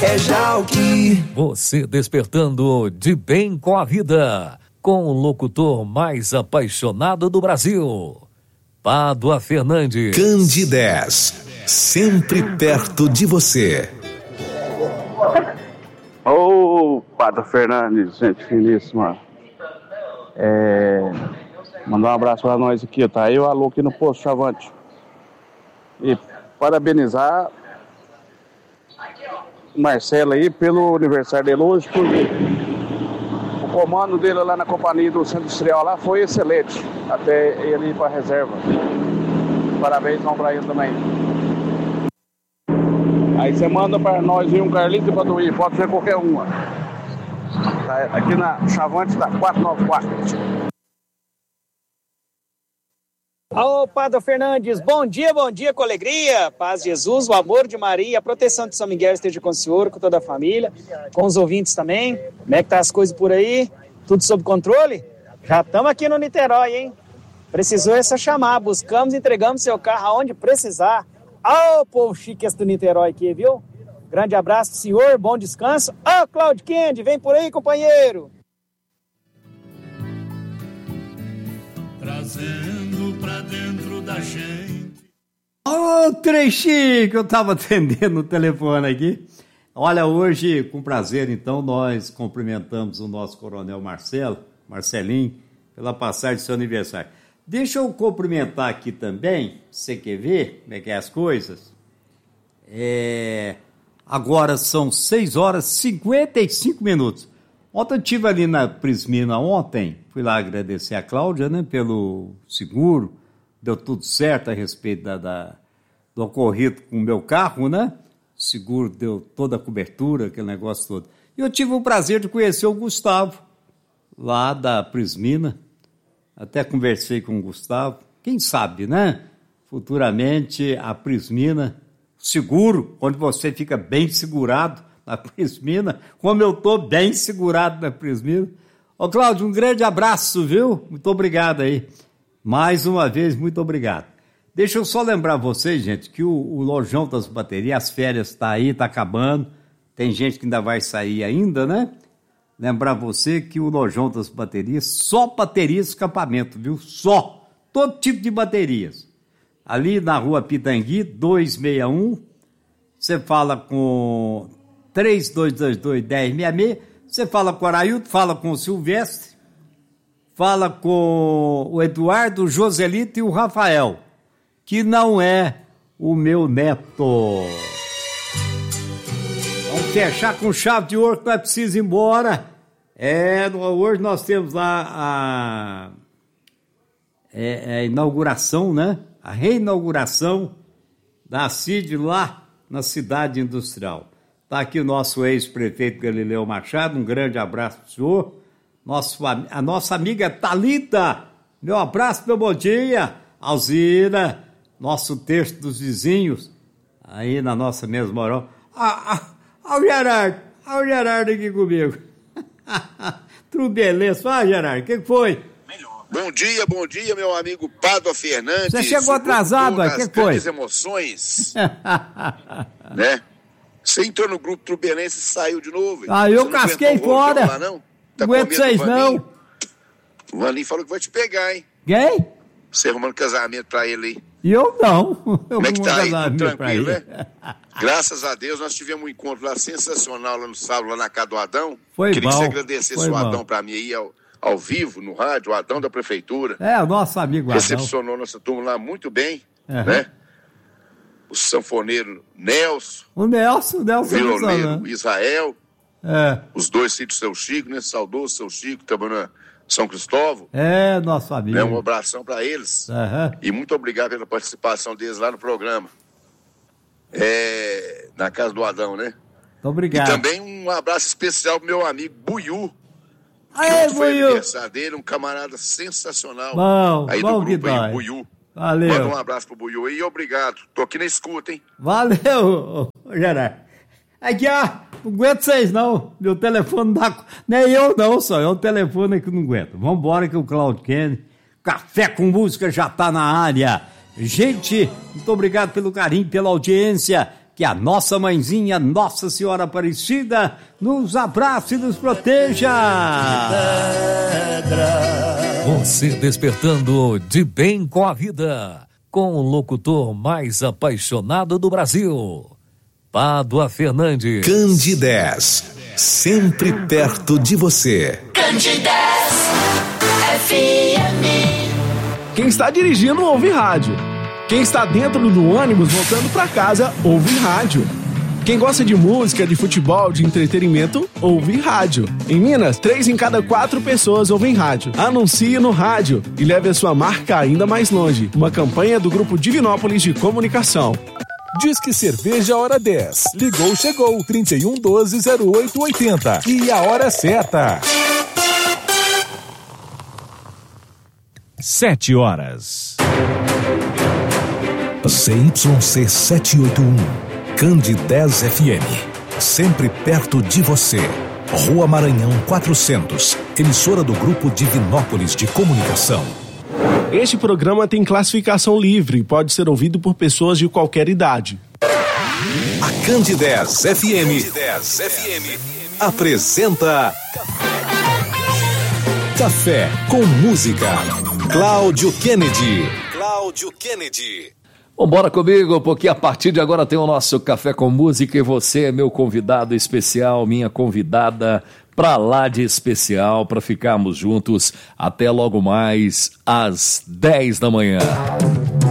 é Jalki. Você despertando de bem com a vida, com o locutor mais apaixonado do Brasil, Pádua Fernandes. Candidez, sempre perto de você. Ô, Pádua Fernandes, gente finíssima. Mandar um abraço pra nós aqui, tá? Eu, alô, aqui no Posto Chavante. E parabenizar o Marcelo aí pelo aniversário dele hoje, porque o comando dele lá na companhia do Centro Industrial lá foi excelente, até ele ir pra reserva. Parabéns pra ele também. Aí você manda pra nós aí um Carlito e Baduí, pode ser qualquer uma. Tá aqui na Chavante da 494. Ô, Pádua Fernandes, bom dia com alegria, paz de Jesus, o amor de Maria, a proteção de São Miguel esteja com o senhor, com toda a família, com os ouvintes também. Como é que tá as coisas por aí? Tudo sob controle? Já estamos aqui no Niterói, hein? Precisou essa chamar, buscamos e entregamos seu carro aonde precisar. Ô, povo chique esse do Niterói aqui, viu? Grande abraço pro senhor, bom descanso. Ô, Claudio Kendi, vem por aí, companheiro. Trazendo pra dentro da gente. Ô, trechinho que eu tava atendendo o telefone aqui. Olha, hoje, com prazer, então, nós cumprimentamos o nosso coronel Marcelinho, pela passagem do seu aniversário. Deixa eu cumprimentar aqui também, você quer ver como é que é as coisas? Agora são 6 horas e 55 minutos. Ontem eu estive ali na Prismina fui lá agradecer a Cláudia, né, pelo seguro, deu tudo certo a respeito do ocorrido com o meu carro, né? O seguro deu toda a cobertura, aquele negócio todo. E eu tive o prazer de conhecer o Gustavo, lá da Prismina, até conversei com o Gustavo, quem sabe, né? Futuramente a Prismina, seguro, onde você fica bem segurado, na Prismina, como eu estou bem segurado na Prismina. Ô, Cláudio, um grande abraço, viu? Muito obrigado aí. Mais uma vez, muito obrigado. Deixa eu só lembrar vocês, gente, que o Lojão das Baterias, as férias está aí, está acabando. Tem gente que ainda vai sair ainda, né? Lembrar você que o Lojão das Baterias, só baterias de escapamento, viu? Só. Todo tipo de baterias. Ali na rua Pitangui, 261, você fala com 3222-1066, você fala com o Araildo, fala com o Silvestre, fala com o Eduardo, o Joselito e o Rafael, que não é o meu neto. Vamos fechar com chave de ouro que nós precisamos ir embora. Hoje nós temos lá a inauguração, né? A reinauguração da CID lá na cidade industrial. Está aqui o nosso ex-prefeito Galileu Machado, um grande abraço para o senhor. A nossa amiga Thalita, meu abraço, meu bom dia. Alzira, nosso terço dos vizinhos, aí na nossa mesma hora. Olha o Gerardo aqui comigo. Tudo beleza? Gerardo, o que foi? Bom dia, meu amigo Pádua Fernandes. Você chegou atrasado, o que foi? Grandes emoções, né? Você entrou no grupo Trubelense e saiu de novo. Eu casquei fora. Lá, não aguento vocês, não. O Vaninho falou que vai te pegar, hein? Quem? Você arrumando casamento pra ele aí. E eu não. Como é que tá aí? Tudo tranquilo, né? Graças a Deus, nós tivemos um encontro lá sensacional lá no sábado, lá na casa do Adão. Queria que você agradecesse o Adão pra mim aí ao vivo, no rádio, o Adão da prefeitura. O nosso amigo Adão. Recepcionou nossa turma lá muito bem, né? O sanfoneiro Nelson. O Nelson. Viloleiro Israel. Os dois filhos do seu Chico, né? Saudoso seu Chico, trabalhando na São Cristóvão. Nosso amigo. Um abração para eles. E muito obrigado pela participação deles lá no programa. Na casa do Adão, né? Muito obrigado. E também um abraço especial pro meu amigo Buiú. Que foi aniversário dele, um camarada sensacional. Aí do grupo aí, Buiú. Valeu. Manda um abraço pro Buiú e obrigado. Tô aqui na escuta, hein? Valeu, Gerardo. Aqui, não aguento vocês não. Meu telefone não dá... Nem eu não, só é o telefone que não aguenta. Vambora que o Claudio Kendi, Café com Música já tá na área. Gente, muito obrigado pelo carinho, pela audiência. que a nossa mãezinha, Nossa Senhora Aparecida, nos abrace e nos proteja. Você despertando de bem com a vida, com o locutor mais apaixonado do Brasil, Pádua Fernandes. Candidez, sempre perto de você. Candidez FM. Quem está dirigindo ouve rádio. Quem está dentro do ônibus voltando para casa ouve rádio. Quem gosta de música, de futebol, de entretenimento, ouve rádio. Em Minas, 3 em cada 4 pessoas ouvem rádio. Anuncie no rádio e leve a sua marca ainda mais longe. Uma campanha do Grupo Divinópolis de Comunicação. Disque Cerveja Hora 10. Ligou, chegou. 3112-0880. E a hora certa. 7 horas. CYC 781. Candidez FM. Sempre perto de você. Rua Maranhão 400. Emissora do Grupo Divinópolis de Comunicação. Este programa tem classificação livre e pode ser ouvido por pessoas de qualquer idade. A Candidez FM apresenta Café com Música. Cláudio Kennedy. Bora comigo, porque a partir de agora tem o nosso Café com Música e você é meu convidado especial, minha convidada pra lá de especial, para ficarmos juntos até logo mais às 10 da manhã.